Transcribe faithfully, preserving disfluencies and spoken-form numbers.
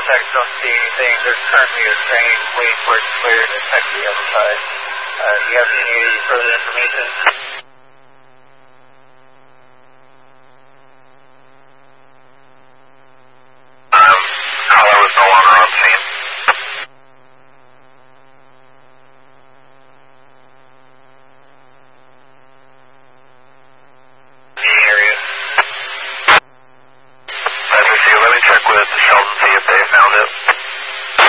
contacts don't see anything. There's currently a train waiting for it to clear and it's headed to the other side. Uh, do you have any further information?